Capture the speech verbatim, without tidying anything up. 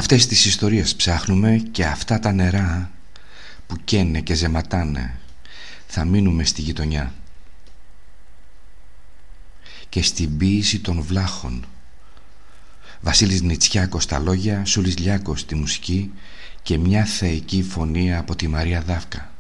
Αυτές τις ιστορίες ψάχνουμε και αυτά τα νερά που καίνε και ζεματάνε θα μείνουμε στη γειτονιά. Και στην ποίηση των βλάχων, Βασίλης Νητσιάκος στα λόγια, Σούλης Λιάκος στη μουσική και μια θεϊκή φωνή από τη Μαρία Δάφκα.